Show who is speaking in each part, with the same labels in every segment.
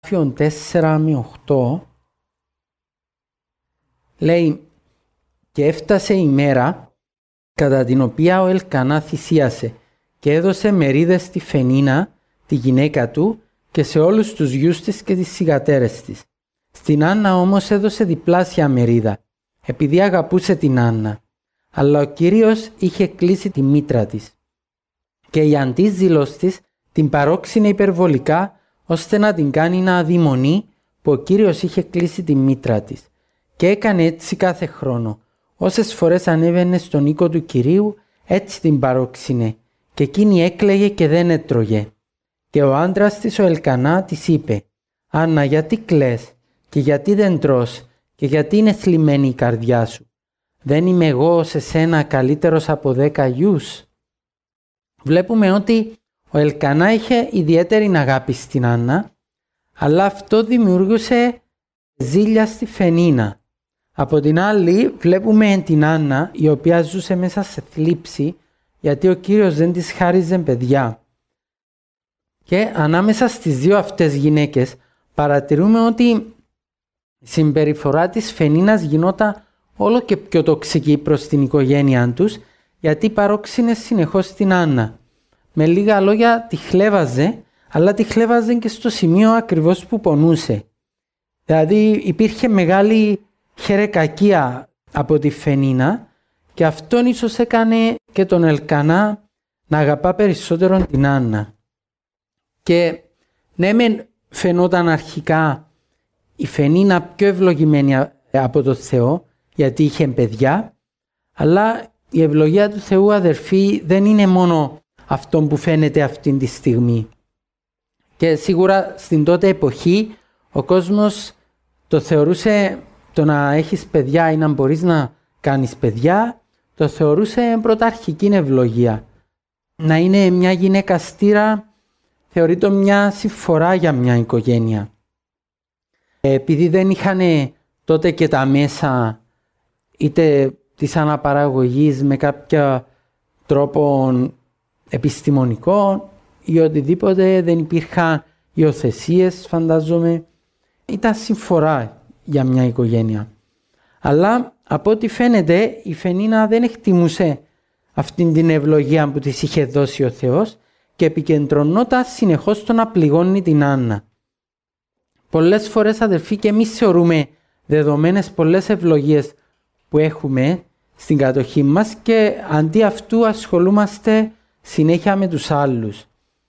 Speaker 1: Φιον 4 με 8 λέει «Και έφτασε η μέρα κατά την οποία ο Ελκανά θυσίασε και έδωσε μερίδες στη Φενίνα, τη γυναίκα του, και σε όλους τους γιους της και τις θυγατέρες της. Στην Άννα όμως έδωσε διπλάσια μερίδα, επειδή αγαπούσε την Άννα. Αλλά ο Κύριος είχε κλείσει τη μήτρα της. Και η αντίζηλος της την παρόξυνε υπερβολικά, ώστε να την κάνει να αδειμονεί που ο Κύριος είχε κλείσει τη μήτρα της. Και έκανε έτσι κάθε χρόνο. Όσες φορές ανέβαινε στον οίκο του Κυρίου, έτσι την παρόξυνε, και εκείνη έκλαιγε και δεν έτρωγε. Και ο άντρας της, ο Ελκανά, της είπε «Άννα, γιατί κλαις και γιατί δεν τρως και γιατί είναι θλιμμένη η καρδιά σου? Δεν είμαι εγώ σε σένα καλύτερος από 10 γιους?» Βλέπουμε ότι ο Ελκανά είχε ιδιαίτερη αγάπη στην Άννα, αλλά αυτό δημιούργησε ζήλια στη Φενίνα. Από την άλλη βλέπουμε την Άννα, η οποία ζούσε μέσα σε θλίψη, γιατί ο Κύριος δεν της χάριζε παιδιά. Και ανάμεσα στις δύο αυτές γυναίκες παρατηρούμε ότι η συμπεριφορά της Φενίνας γινόταν όλο και πιο τοξική προς την οικογένειά τους, γιατί παρόξυνε συνεχώς την Άννα. Με λίγα λόγια τη χλέβαζε, αλλά τη χλέβαζε και στο σημείο ακριβώς που πονούσε. Δηλαδή υπήρχε μεγάλη χερεκακία από τη Φενίνα και αυτόν ίσως έκανε και τον Ελκανά να αγαπά περισσότερο την Άννα. Και ναι μεν φαινόταν αρχικά η Φενίνα πιο ευλογημένη από τον Θεό, γιατί είχε παιδιά, αλλά η ευλογία του Θεού, αδερφοί, δεν είναι μόνο αυτό που φαίνεται αυτή τη στιγμή. Και σίγουρα στην τότε εποχή ο κόσμος το θεωρούσε το να έχεις παιδιά ή να μπορείς να κάνεις παιδιά, το θεωρούσε πρωταρχική ευλογία. Να είναι μια γυναίκα στήρα θεωρείται μια συμφορά για μια οικογένεια. Επειδή δεν είχαν τότε και τα μέσα είτε της αναπαραγωγής με κάποιο τρόπο επιστημονικό ή οτιδήποτε, δεν υπήρχαν υιοθεσίες, φαντάζομαι, ήταν συμφορά για μια οικογένεια. Αλλά από ό,τι φαίνεται η Φενίνα δεν εκτιμούσε αυτήν την ευλογία που της είχε δώσει ο Θεός και επικεντρωνόταν συνεχώς στο να πληγώνει την Άννα. Πολλές φορές, αδερφοί, και εμείς θεωρούμε δεδομένες πολλές ευλογίες που έχουμε στην κατοχή μας και αντί αυτού ασχολούμαστε συνέχεια με τους άλλους.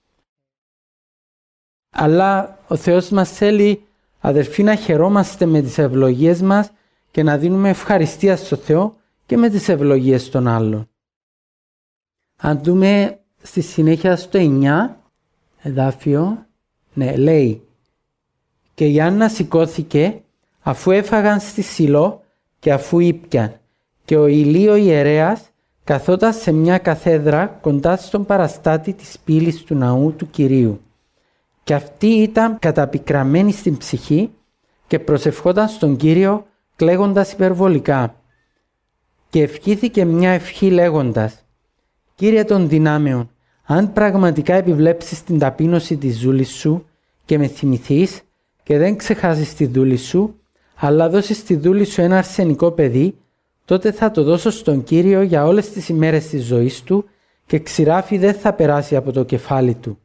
Speaker 1: Αλλά ο Θεός μας θέλει, αδερφοί, να χαιρόμαστε με τις ευλογίες μας και να δίνουμε ευχαριστία στο Θεό και με τις ευλογίες των άλλων. Αν δούμε στη συνέχεια στο 9 εδάφιο, λέει «Και η Άννα σηκώθηκε αφού έφαγαν στη Σιλό και αφού ήπιαν, και ο Ηλίο ιερέας καθόταν σε μια καθέδρα κοντά στον παραστάτη της πύλης του ναού του Κυρίου. Και αυτή ήταν καταπικραμένη στην ψυχή και προσευχόταν στον Κύριο κλαίγοντας υπερβολικά. Και ευχήθηκε μια ευχή λέγοντας «Κύριε των δυνάμεων, αν πραγματικά επιβλέψεις την ταπείνωση της ζούλης σου και με θυμηθείς και δεν ξεχάσεις τη δούλη σου, αλλά δώσεις στη δούλη σου ένα αρσενικό παιδί, τότε θα το δώσω στον Κύριο για όλες τις ημέρες της ζωής του και ξηράφι δεν θα περάσει από το κεφάλι του».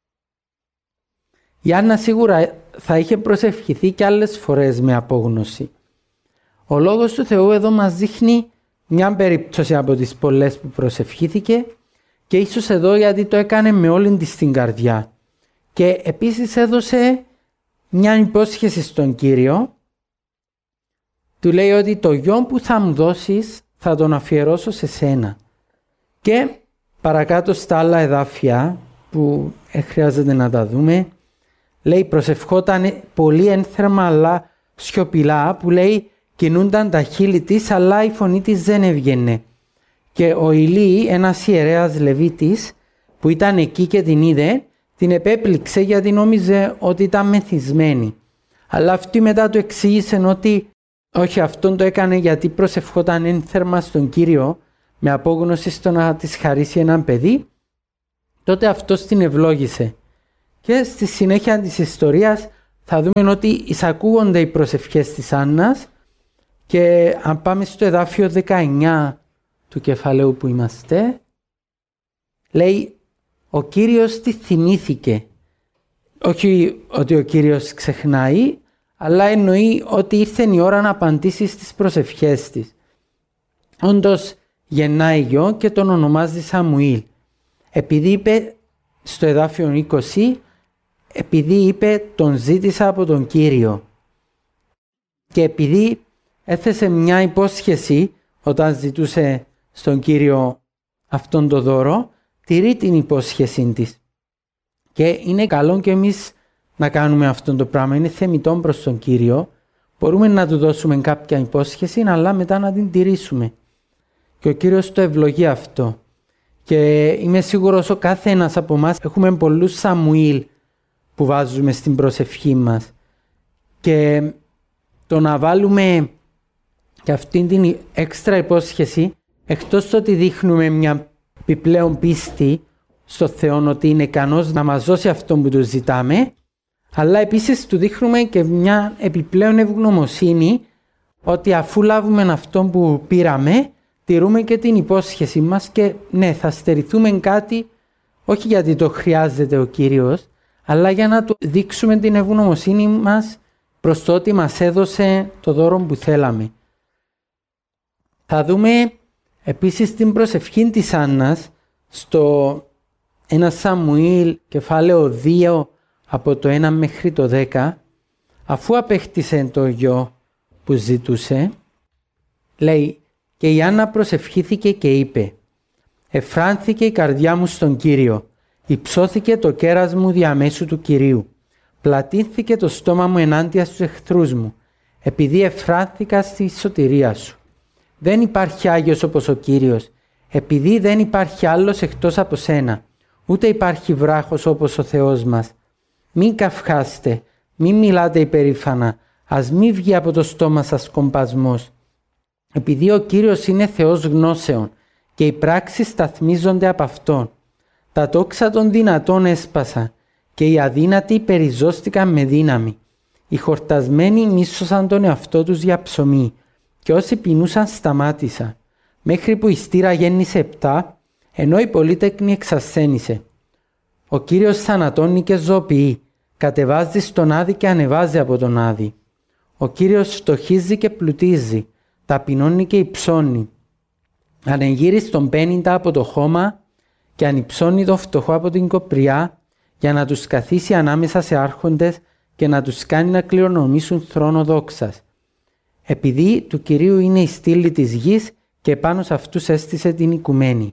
Speaker 1: Η Άννα σίγουρα θα είχε προσευχηθεί και άλλες φορές με απόγνωση. Ο Λόγος του Θεού εδώ μας δείχνει μια περίπτωση από τις πολλές που προσευχήθηκε και ίσως εδώ γιατί το έκανε με όλη της την καρδιά. Και επίσης έδωσε μια υπόσχεση στον Κύριο. Του λέει ότι το γιο που θα μου δώσεις θα τον αφιερώσω σε σένα. Και παρακάτω στα άλλα εδάφια που χρειάζεται να τα δούμε, λέει προσευχόταν πολύ ένθερμα αλλά σιωπηλά, που λέει κινούνταν τα χείλη της αλλά η φωνή της δεν έβγαινε. Και ο Ηλί, ένας ιερέας Λεβίτης που ήταν εκεί και την είδε, την επέπληξε γιατί νόμιζε ότι ήταν μεθυσμένη. Αλλά αυτή μετά του εξήγησε ότι όχι, αυτόν το έκανε γιατί προσευχόταν ένθερμα στον Κύριο με απόγνωση στο να της χαρίσει έναν παιδί. Τότε αυτός την ευλόγησε. Και στη συνέχεια της ιστορίας θα δούμε ότι εισακούγονται οι προσευχές της Άννας και αν πάμε στο εδάφιο 19 του κεφαλαίου που είμαστε, λέει ο Κύριος τη θυμήθηκε. Όχι ότι ο Κύριος ξεχνάει, αλλά εννοεί ότι ήρθε η ώρα να απαντήσει στις προσευχές της. Όντως γεννάει γιο και τον ονομάζει Σαμουήλ. Επειδή είπε στο εδάφιο 20, επειδή είπε τον ζήτησα από τον Κύριο. Και επειδή έθεσε μια υπόσχεση όταν ζητούσε στον Κύριο αυτόν το δώρο, τηρεί την υπόσχεση της. Και είναι καλό και εμείς να κάνουμε αυτό το πράγμα. Είναι θεμιτό προς τον Κύριο. Μπορούμε να του δώσουμε κάποια υπόσχεση, αλλά μετά να την τηρήσουμε. Και ο Κύριος το ευλογεί αυτό. Και είμαι σίγουρος ο κάθε ένας από εμάς έχουμε πολλούς Σαμουήλ που βάζουμε στην προσευχή μας. Και το να βάλουμε και αυτήν την έξτρα υπόσχεση, εκτός το ότι δείχνουμε μια επιπλέον πίστη στο Θεό ότι είναι ικανός να μας δώσει αυτό που του ζητάμε, αλλά επίσης του δείχνουμε και μια επιπλέον ευγνωμοσύνη ότι αφού λάβουμε αυτό που πήραμε, τηρούμε και την υπόσχεση μας και ναι, θα στερηθούμε κάτι, όχι γιατί το χρειάζεται ο Κύριος, αλλά για να του δείξουμε την ευγνωμοσύνη μας προς το ότι μας έδωσε το δώρο που θέλαμε. Θα δούμε επίσης την προσευχή της Άννας στο 1 Σαμουήλ κεφάλαιο 2 από το 1 μέχρι το 10, αφού απέκτησε το γιο που ζητούσε, λέει «Και η Άννα προσευχήθηκε και είπε «Εφράνθηκε η καρδιά μου στον Κύριο, υψώθηκε το κέρας μου διαμέσου του Κυρίου, πλατύνθηκε το στόμα μου ενάντια στους εχθρούς μου, επειδή εφράνθηκα στη σωτηρία σου. Δεν υπάρχει Άγιος όπως ο Κύριος, επειδή δεν υπάρχει άλλος εκτός από σένα, ούτε υπάρχει βράχος όπως ο Θεός μας. Μην καυχάστε, μην μιλάτε υπερήφανα, ας μην βγει από το στόμα σας κομπασμός. Επειδή ο Κύριος είναι Θεός γνώσεων και οι πράξεις σταθμίζονται από Αυτόν. Τα τόξα των δυνατών έσπασαν και οι αδύνατοι περιζώστηκαν με δύναμη. Οι χορτασμένοι μίσωσαν τον εαυτό τους για ψωμί και όσοι πεινούσαν σταμάτησαν, μέχρι που η στήρα γέννησε 7, ενώ η πολύτεκνη εξασθένησε. Ο Κύριος θανατώνει και ζωοποιεί, κατεβάζει στον Άδη και ανεβάζει από τον Άδη. Ο Κύριος φτωχίζει και πλουτίζει, ταπεινώνει και υψώνει. Ανεγείρει στον 50 από το χώμα και ανυψώνει το φτωχό από την κοπριά, για να τους καθίσει ανάμεσα σε άρχοντες και να τους κάνει να κληρονομήσουν θρόνο δόξας. Επειδή του Κυρίου είναι η στήλη της γης και πάνω σε αυτούς έστησε την οικουμένη.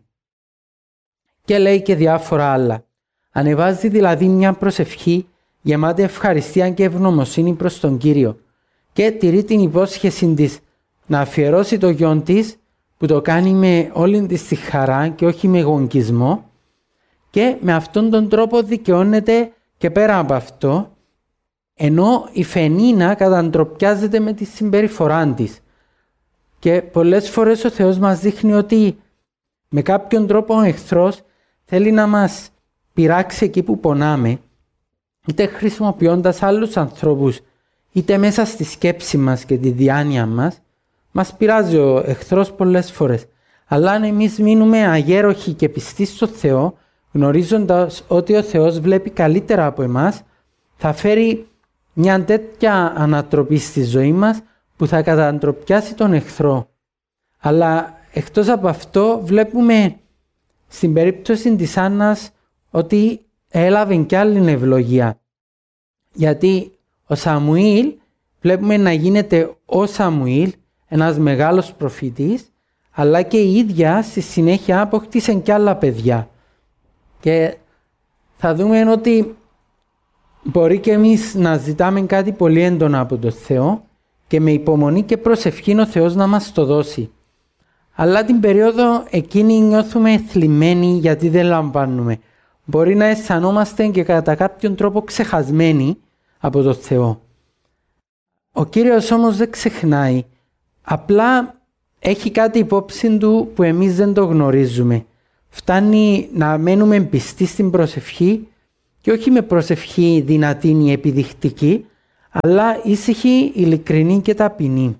Speaker 1: Και λέει και διάφορα άλλα. Ανεβάζει δηλαδή μια προσευχή γεμάτη ευχαριστία και ευγνωμοσύνη προς τον Κύριο και τηρεί την υπόσχεση της να αφιερώσει το γιον της, που το κάνει με όλη της τη χαρά και όχι με γονκισμό, και με αυτόν τον τρόπο δικαιώνεται και πέρα από αυτό, ενώ η Φενίνα καταντροπιάζεται με τη συμπεριφορά της. Και πολλές φορές ο Θεός μας δείχνει ότι με κάποιον τρόπο ο εχθρός θέλει να μας πειράξει εκεί που πονάμε, είτε χρησιμοποιώντας άλλους ανθρώπους, είτε μέσα στη σκέψη μας και τη διάνοια μας πειράζει ο εχθρός πολλές φορές. Αλλά αν εμείς μείνουμε αγέροχοι και πιστοί στο Θεό, γνωρίζοντας ότι ο Θεός βλέπει καλύτερα από εμάς, θα φέρει μια τέτοια ανατροπή στη ζωή μας που θα καταντροπιάσει τον εχθρό. Αλλά εκτός από αυτό βλέπουμε στην περίπτωση της Άννας ότι έλαβε κι άλλη ευλογία. Γιατί ο Σαμουήλ βλέπουμε να γίνεται ο Σαμουήλ, ένας μεγάλος προφήτης, αλλά και η ίδια στη συνέχεια αποκτήσε κι άλλα παιδιά. Και θα δούμε ότι μπορεί και εμείς να ζητάμε κάτι πολύ έντονα από τον Θεό και με υπομονή και προσευχή ο Θεός να μας το δώσει. Αλλά την περίοδο εκείνη νιώθουμε θλιμμένοι γιατί δεν λαμβάνουμε. Μπορεί να αισθανόμαστε και κατά κάποιον τρόπο ξεχασμένοι από τον Θεό. Ο Κύριος όμως δεν ξεχνάει. Απλά έχει κάτι υπόψη του που εμείς δεν το γνωρίζουμε. Φτάνει να μένουμε πιστοί στην προσευχή και όχι με προσευχή δυνατή ή επιδεικτική, αλλά ήσυχη, ειλικρινή και ταπεινή.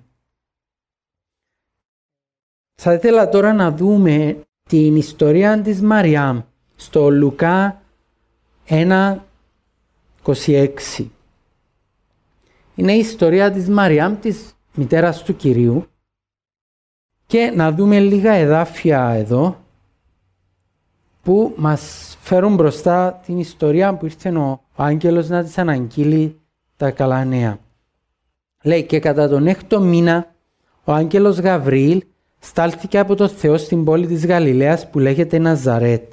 Speaker 1: Θα ήθελα τώρα να δούμε την ιστορία της Μαριάμ στο Λουκά 1:26. Είναι η ιστορία της Μαριάμ, της μητέρας του Κυρίου, και να δούμε λίγα εδάφια εδώ που μας φέρουν μπροστά την ιστορία που ήρθε ο άγγελος να της αναγγείλει τα καλά νέα. Λέει: «Και κατά τον 6ο μήνα ο άγγελος Γαβριήλ στάλθηκε από το Θεό στην πόλη της Γαλιλαίας που λέγεται Ναζαρέτ,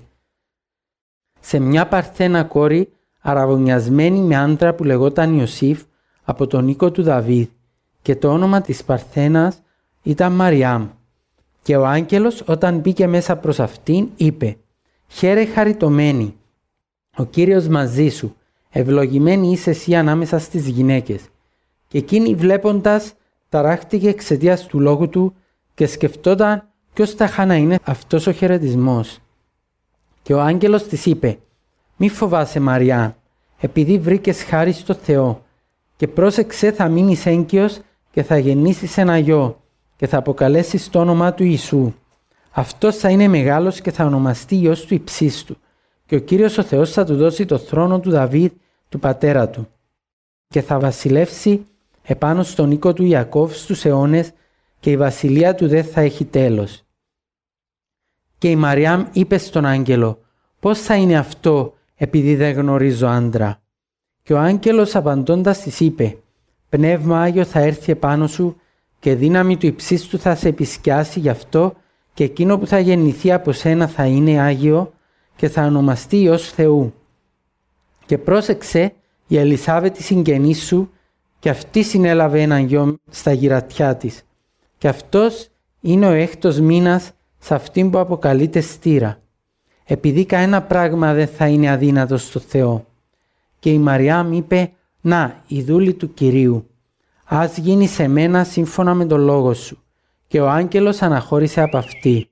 Speaker 1: σε μια παρθένα κόρη αραβωνιασμένη με άντρα που λεγόταν Ιωσήφ από τον οίκο του Δαβίδ, και το όνομα της παρθένας ήταν Μαριάμ. Και ο άγγελος όταν μπήκε μέσα προς αυτήν είπε: «Χαίρε χαριτωμένη, ο Κύριος μαζί σου, ευλογημένη είσαι εσύ ανάμεσα στις γυναίκες». Και εκείνη βλέποντας ταράχτηκε εξαιτίας του λόγου του και σκεφτόταν ποιος θα να είναι αυτός ο χαιρετισμός. Και ο άγγελος της είπε: «Μη φοβάσαι Μαριάμ, επειδή βρήκες χάρη στο Θεό, και πρόσεξε, θα μείνεις έγκυος και θα γεννήσεις ένα γιο και θα αποκαλέσεις το όνομά του Ιησού. Αυτός θα είναι μεγάλος και θα ονομαστεί Υιός του Υψίστου, και ο Κύριος ο Θεός θα του δώσει το θρόνο του Δαβίδ του πατέρα του και θα βασιλεύσει επάνω στον οίκο του Ιακώβ στους αιώνες, και η βασιλεία του δεν θα έχει τέλος». Και η Μαριάμ είπε στον άγγελο: «Πώς θα είναι αυτό, επειδή δεν γνωρίζω άντρα?» Και ο άγγελος απαντώντας της είπε: «Πνεύμα Άγιο θα έρθει επάνω σου και δύναμη του Υψίστου θα σε επισκιάσει, γι' αυτό και εκείνο που θα γεννηθεί από σένα θα είναι Άγιο και θα ονομαστεί Υιός Θεού. Και πρόσεξε, η Ελισάβετ η συγγενή σου, και αυτή συνέλαβε έναν γιο στα γυρατιά της. Και αυτός είναι ο 6ος μήνας σε αυτήν που αποκαλείται στήρα, επειδή κανένα πράγμα δεν θα είναι αδύνατο στο Θεό». Και η Μαριάμ είπε: «Να, η δούλη του Κυρίου, ας γίνει σε μένα σύμφωνα με τον λόγο σου». Και ο άγγελος αναχώρησε από αυτή.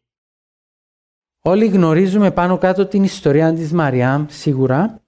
Speaker 1: Όλοι γνωρίζουμε πάνω κάτω την ιστορία της Μαριάμ, σίγουρα.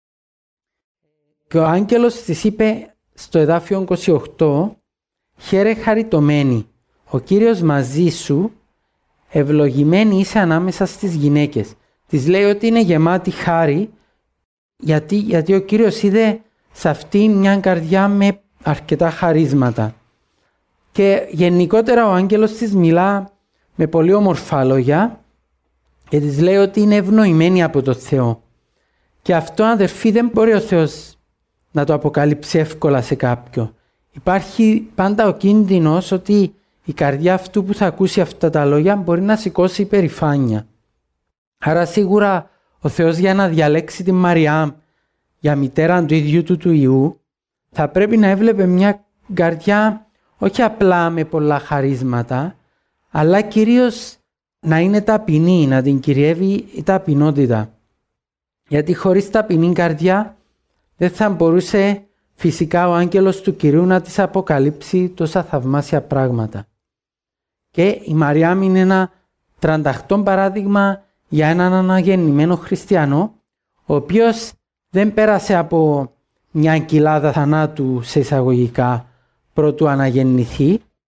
Speaker 1: Και ο άγγελος της είπε στο εδάφιο 28: «Χαίρε χαριτωμένη, ο Κύριος μαζί σου, ευλογημένη είσαι ανάμεσα στις γυναίκες». Της λέει ότι είναι γεμάτη χάρη, γιατί ο Κύριος είδε σε αυτή μια καρδιά με αρκετά χαρίσματα. Και γενικότερα ο άγγελος της μιλά με πολύ όμορφα λόγια και της λέει ότι είναι ευνοημένη από το Θεό. Και αυτό, αδερφοί, δεν μπορεί ο Θεός να το αποκαλύψει εύκολα σε κάποιον. Υπάρχει πάντα ο κίνδυνος ότι η καρδιά αυτού που θα ακούσει αυτά τα λόγια μπορεί να σηκώσει υπερηφάνεια. Άρα σίγουρα ο Θεός, για να διαλέξει τη Μαριάμ για μητέρα του ίδιου του Υιού, θα πρέπει να έβλεπε μια καρδιά όχι απλά με πολλά χαρίσματα, αλλά κυρίως να είναι ταπεινή, να την κυριεύει η ταπεινότητα. Γιατί χωρίς ταπεινή καρδιά δεν θα μπορούσε φυσικά ο άγγελος του Κυρίου να της αποκαλύψει τόσα θαυμάσια πράγματα. Και η Μαριάμ είναι ένα τρανταχτό παράδειγμα για έναν αναγεννημένο χριστιανό, ο οποίος δεν πέρασε από μια κοιλάδα θανάτου σε εισαγωγικά προτού αναγεννηθεί,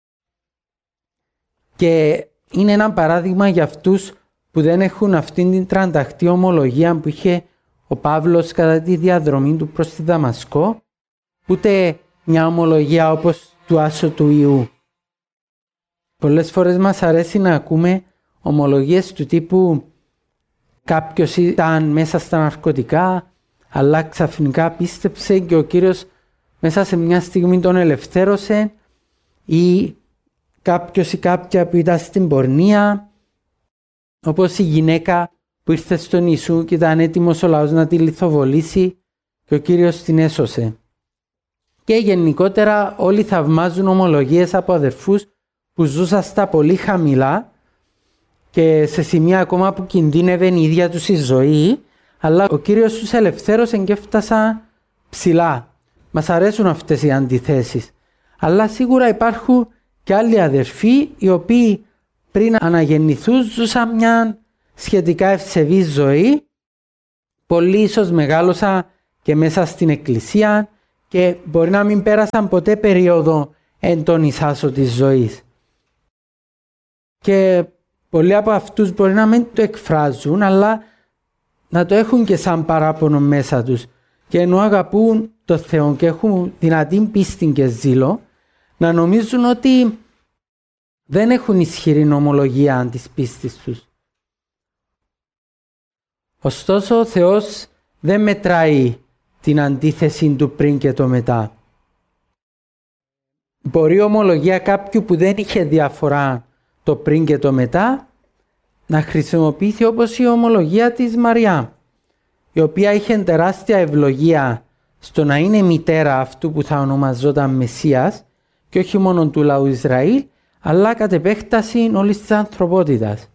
Speaker 1: και είναι ένα παράδειγμα για αυτούς που δεν έχουν αυτήν την τρανταχτή ομολογία που είχε ο Παύλος κατά τη διαδρομή του προς τη Δαμασκό, ούτε μια ομολογία όπως του Άσο του Ιού. Πολλές φορές μας αρέσει να ακούμε ομολογίες του τύπου κάποιος ήταν μέσα στα ναρκωτικά, αλλά ξαφνικά πίστεψε και ο Κύριος μέσα σε μια στιγμή τον ελευθέρωσε, ή κάποιος ή κάποια που ήταν στην πορνεία, όπως η γυναίκα που ήρθε στον Ιησού και ήταν έτοιμος ο λαός να τη λιθοβολήσει και ο Κύριος την έσωσε. Και γενικότερα όλοι θαυμάζουν ομολογίες από αδερφούς που ζούσαν στα πολύ χαμηλά και σε σημεία ακόμα που κινδύνευε η ίδια τους η ζωή, αλλά ο Κύριος τους ελευθέρωσε και έφτασαν ψηλά. Μας αρέσουν αυτές οι αντιθέσεις. Αλλά σίγουρα υπάρχουν και άλλοι αδερφοί οι οποίοι πριν αναγεννηθούν ζούσαν μια σχετικά ευσεβή ζωή. Πολλοί ίσως μεγάλωσαν και μέσα στην εκκλησία και μπορεί να μην πέρασαν ποτέ περίοδο έντονης άσωτης ζωής. Και πολλοί από αυτούς μπορεί να μην το εκφράζουν, αλλά να το έχουν και σαν παράπονο μέσα τους. Και ενώ αγαπούν το Θεό και έχουν δυνατή πίστη και ζήλο, να νομίζουν ότι δεν έχουν ισχυρή ομολογία της πίστης τους. Ωστόσο, ο Θεός δεν μετράει την αντίθεση του πριν και το μετά. Μπορεί η ομολογία κάποιου που δεν είχε διαφορά το πριν και το μετά να χρησιμοποιηθεί όπως η ομολογία της Μαριά, η οποία είχε τεράστια ευλογία στο να είναι μητέρα αυτού που θα ονομαζόταν Μεσσίας και όχι μόνο του λαού Ισραήλ, αλλά κατ' επέκταση όλης της ανθρωπότητας.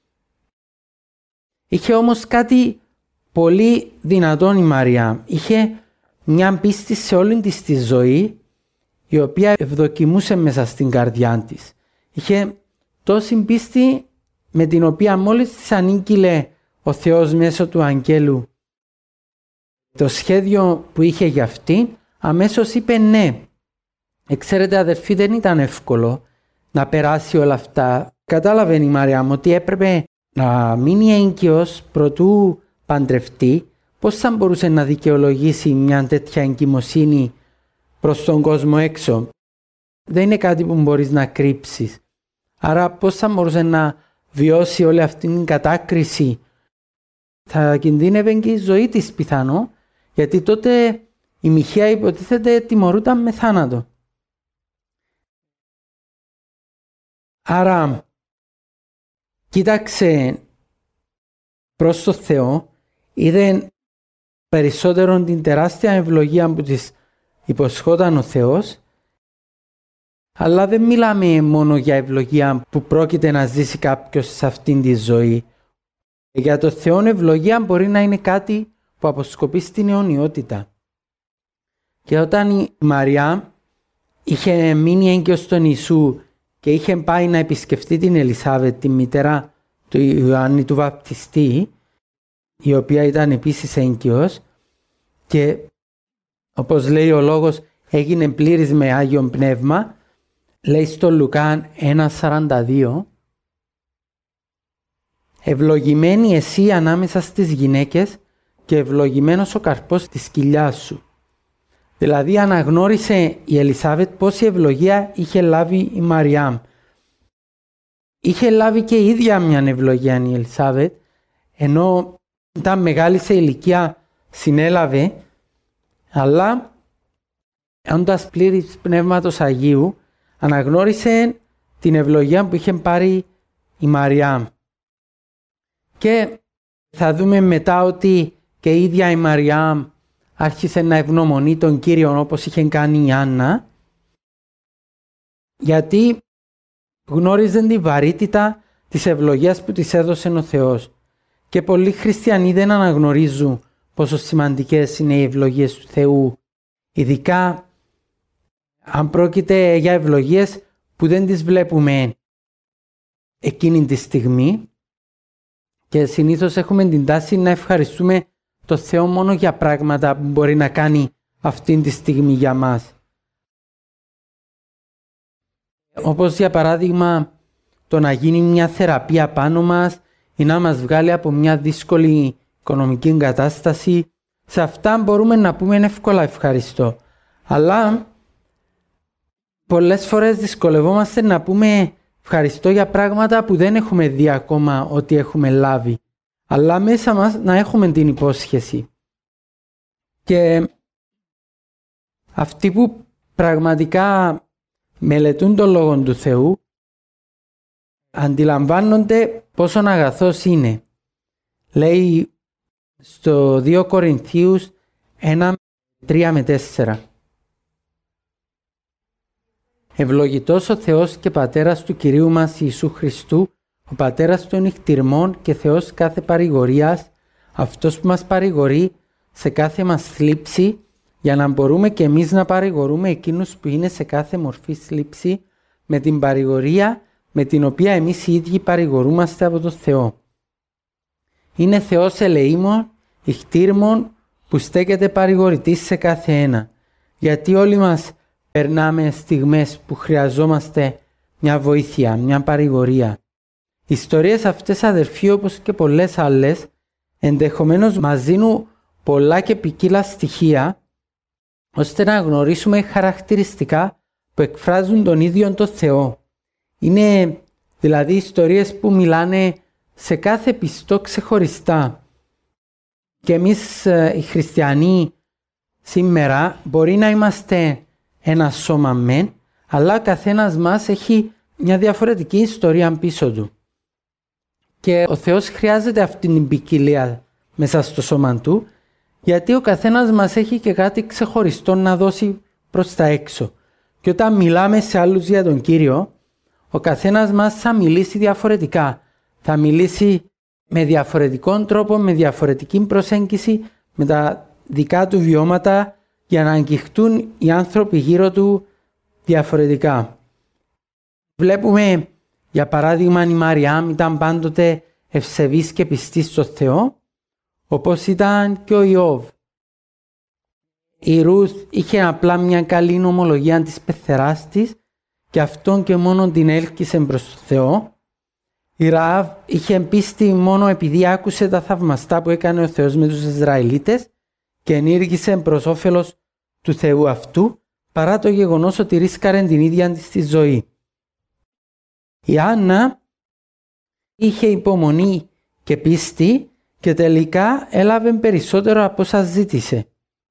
Speaker 1: Είχε όμως κάτι πολύ δυνατόν η Μαριά. Είχε μια πίστη σε όλη της τη ζωή, η οποία ευδοκιμούσε μέσα στην καρδιά της. Είχε τόση πίστη με την οποία μόλις της ανήγγειλε ο Θεός μέσω του αγγέλου το σχέδιο που είχε για αυτήν, αμέσως είπε ναι. Ξέρετε αδερφοί, δεν ήταν εύκολο να περάσει όλα αυτά. Κατάλαβε η Μαριά μου ότι έπρεπε να μείνει έγκυος προτού παντρευτεί. Πώς θα μπορούσε να δικαιολογήσει μια τέτοια εγκυμοσύνη προς τον κόσμο έξω? Δεν είναι κάτι που μπορείς να κρύψεις. Άρα πώς θα μπορούσε να βιώσει όλη αυτή την κατάκριση? Θα κινδύνευε και η ζωή της πιθανό, γιατί τότε η Μιχαία υποτίθεται τιμωρούταν με θάνατο. Άρα κοίταξε προς το Θεό, είδε περισσότερο την τεράστια ευλογία που της υποσχόταν ο Θεός, αλλά δεν μιλάμε μόνο για ευλογία που πρόκειται να ζήσει κάποιος σε αυτήν τη ζωή. Για το Θεό ευλογία μπορεί να είναι κάτι που αποσκοπεί στην αιωνιότητα. Και όταν η Μαριά είχε μείνει έγκυος στον Ιησού και είχε πάει να επισκεφτεί την Ελισάβετ, τη μητέρα του Ιωάννη του Βαπτιστή, η οποία ήταν επίσης έγκυος, και όπως λέει ο λόγος έγινε πλήρης με Άγιον Πνεύμα, λέει στο Λουκάν 1:42, «Ευλογημένη εσύ ανάμεσα στις γυναίκες και ευλογημένος ο καρπός της κοιλιάς σου». Δηλαδή αναγνώρισε η Ελισάβετ πόση ευλογία είχε λάβει η Μαριά. Είχε λάβει και η ίδια μια ευλογία η Ελισάβετ, ενώ ήταν μεγάλη σε ηλικία συνέλαβε, αλλά όντας πλήρης Πνεύματος Αγίου αναγνώρισε την ευλογία που είχε πάρει η Μαριά. Και θα δούμε μετά ότι και η ίδια η Μαριά άρχισε να ευγνωμονεί τον Κύριον όπως είχε κάνει η Άννα, γιατί γνώριζε τη βαρύτητα της ευλογίας που της έδωσε ο Θεός. Και πολλοί χριστιανοί δεν αναγνωρίζουν πόσο σημαντικές είναι οι ευλογίες του Θεού, ειδικά αν πρόκειται για ευλογίες που δεν τις βλέπουμε εκείνη τη στιγμή, και συνήθως έχουμε την τάση να ευχαριστούμε το Θεό μόνο για πράγματα που μπορεί να κάνει αυτή τη στιγμή για μας. Όπως για παράδειγμα το να γίνει μια θεραπεία πάνω μας ή να μας βγάλει από μια δύσκολη οικονομική κατάσταση. Σε αυτά μπορούμε να πούμε εύκολα ευχαριστώ. Αλλά πολλές φορές δυσκολευόμαστε να πούμε ευχαριστώ για πράγματα που δεν έχουμε δει ακόμα ότι έχουμε λάβει. Αλλά μέσα μας να έχουμε την υπόσχεση. Και αυτοί που πραγματικά μελετούν τον Λόγο του Θεού αντιλαμβάνονται πόσον αγαθός είναι. Λέει στο 2 Κορινθίους 1:3-4. Ευλογητός ο Θεός και Πατέρας του Κυρίου μας Ιησού Χριστού, ο Πατέρας των νυχτηρμών και Θεός κάθε παρηγορίας, αυτός που μας παρηγορεί σε κάθε μας θλίψη, για να μπορούμε και εμείς να παρηγορούμε εκείνους που είναι σε κάθε μορφή θλίψη, με την παρηγορία με την οποία εμείς οι ίδιοι παρηγορούμαστε από τον Θεό. Είναι Θεός ελεήμων, ηχτήρμων, που στέκεται παρηγορητής σε κάθε ένα. γιατί όλοι μας περνάμε στιγμές που χρειαζόμαστε μια βοήθεια, μια παρηγορία. Οι ιστορίες αυτές, αδερφοί, όπως και πολλές άλλες, ενδεχομένως μας δίνουν πολλά και ποικίλα στοιχεία, ώστε να γνωρίσουμε χαρακτηριστικά που εκφράζουν τον ίδιο τον Θεό. Είναι δηλαδή ιστορίες που μιλάνε σε κάθε πιστό ξεχωριστά. Και εμείς οι χριστιανοί σήμερα μπορεί να είμαστε ένα σώμα μεν, αλλά ο καθένας μας έχει μια διαφορετική ιστορία πίσω του. Και ο Θεός χρειάζεται αυτή την ποικιλία μέσα στο σώμα του, γιατί ο καθένας μας έχει και κάτι ξεχωριστό να δώσει προς τα έξω. Και όταν μιλάμε σε άλλους για τον Κύριο, ο καθένας μας θα μιλήσει διαφορετικά. Θα μιλήσει με διαφορετικό τρόπο, με διαφορετική προσέγγιση, με τα δικά του βιώματα, για να αγγιχτούν οι άνθρωποι γύρω του διαφορετικά. Βλέπουμε, για παράδειγμα, η Μαριάμ ήταν πάντοτε ευσεβής και πιστή στο Θεό, όπως ήταν και ο Ιώβ. Η Ρούθ είχε απλά μια καλή ομολογία της πεθεράς της και αυτόν και μόνο την έλκυσε προς τον Θεό. Η Ραάβ είχε πίστη μόνο επειδή άκουσε τα θαυμαστά που έκανε ο Θεός με τους Ισραηλίτες και ενήργησε προς όφελος του Θεού αυτού, παρά το γεγονός ότι ρίσκαρε την ίδια της τη ζωή. Η Άννα είχε υπομονή και πίστη και τελικά έλαβε περισσότερο από όσα ζήτησε.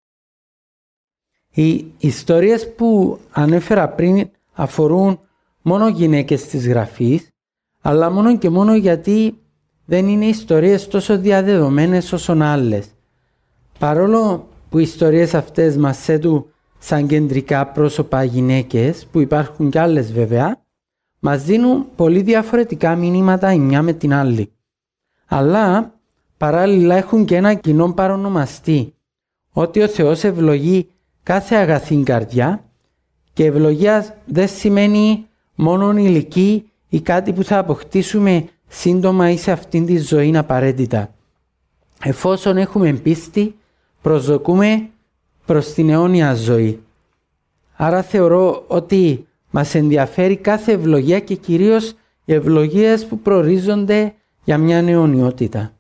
Speaker 1: Οι ιστορίες που ανέφερα πριν αφορούν μόνο γυναίκες της Γραφής, αλλά μόνο και μόνο γιατί δεν είναι ιστορίες τόσο διαδεδομένες όσο άλλες. Παρόλο που οι ιστορίες αυτές μας θέτουν σαν κεντρικά πρόσωπα γυναίκες, που υπάρχουν κι άλλες βέβαια, μας δίνουν πολύ διαφορετικά μηνύματα η μια με την άλλη. Αλλά παράλληλα έχουν και ένα κοινό παρονομαστή, ότι ο Θεός ευλογεί κάθε αγαθή καρδιά, και ευλογία δεν σημαίνει μόνο ηλική ή κάτι που θα αποκτήσουμε σύντομα ή σε αυτήν τη ζωή απαραίτητα. Εφόσον έχουμε πίστη, προσδοκούμε προς την αιώνια ζωή. Άρα θεωρώ ότι μας ενδιαφέρει κάθε ευλογία και κυρίως οι ευλογίες που προορίζονται για μια αιωνιότητα.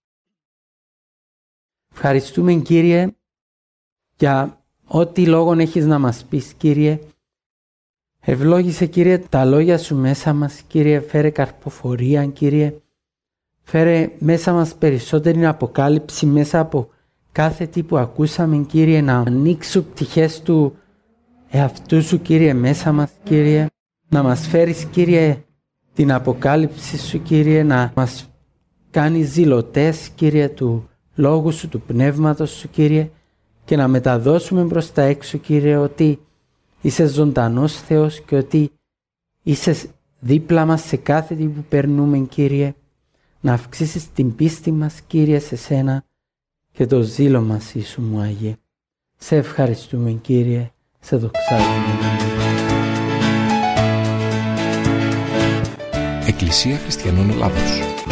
Speaker 1: Ευχαριστούμε, Κύριε, για ό,τι λόγον έχεις να μας πεις, Κύριε. Ευλόγησε, Κύριε, τα λόγια σου μέσα μας, Κύριε. Φέρε καρποφορία, Κύριε. Φέρε μέσα μας περισσότερη αποκάλυψη μέσα από κάθε τι που ακούσαμε, Κύριε, να ανοίξουν πτυχές του εαυτού σου, Κύριε, μέσα μας, Κύριε. Να μας φέρεις, Κύριε, την αποκάλυψη σου, Κύριε, να μας κάνεις ζηλωτές, Κύριε, του λόγου σου, του πνεύματος σου, Κύριε, και να μεταδώσουμε προς τα έξω, Κύριε, ότι είσαι ζωντανός Θεός και ότι είσαι δίπλα μας σε κάθε τι που περνούμε, Κύριε. Να αυξήσεις την πίστη μας, Κύριε, σε σένα και το ζήλο μας, Ιησού μου Άγιε. Σε ευχαριστούμε, Κύριε, σε δοξάζουμε.
Speaker 2: Εκκλησία Χριστιανών Ελλάδος.